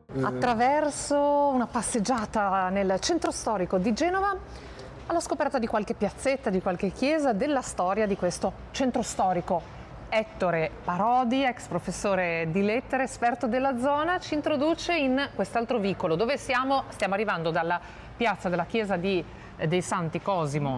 attraverso una passeggiata nel centro storico di Genova alla scoperta di qualche piazzetta, di qualche chiesa, della storia di questo centro storico. Ettore Parodi, ex professore di lettere, esperto della zona, ci introduce in quest'altro vicolo. Dove siamo? Stiamo arrivando dalla piazza della chiesa dei Santi Cosimo